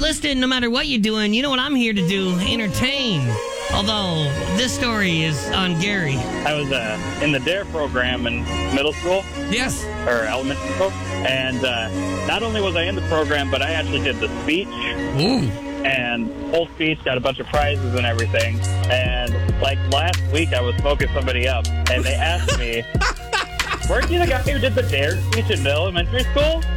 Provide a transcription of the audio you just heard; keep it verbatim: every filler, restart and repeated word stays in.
listen, no matter what you're doing, you know what I'm here to do? Entertain. Although, this story is on Gary. I was uh, in the D A R E program in middle school. Yes. Or elementary school. And uh, not only was I in the program, but I actually did the speech. Ooh. And whole speech, got a bunch of prizes and everything. And like last week, I was smoking somebody up. And they asked me, weren't you the guy who did the D A R E speech in elementary school?